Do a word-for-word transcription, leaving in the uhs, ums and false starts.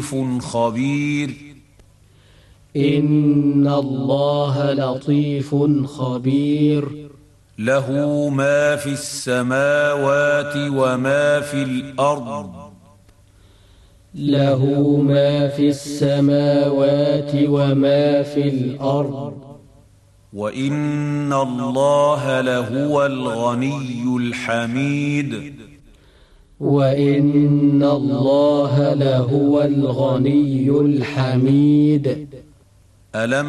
خبير. إن الله لطيف خبير. له ما في السماوات وما في الأرض. له ما في السماوات وما في الأرض. وإن الله لهو الغني الحميد. وإن الله لهو الغني الحميد. ألم